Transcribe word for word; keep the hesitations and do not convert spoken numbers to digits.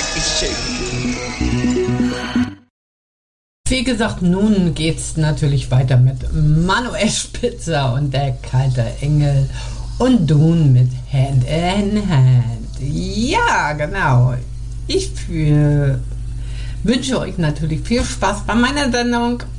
Ist schön. Wie gesagt, nun geht's natürlich weiter mit Manuel Spitzer und der kalte Engel und Dune mit Hand in Hand. Ja, genau. Ich für, wünsche euch natürlich viel Spaß bei meiner Sendung